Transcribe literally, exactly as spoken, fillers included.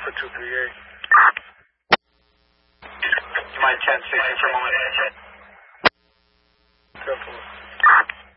Alpha two three eight. You mind ten sixty for a moment? ten four.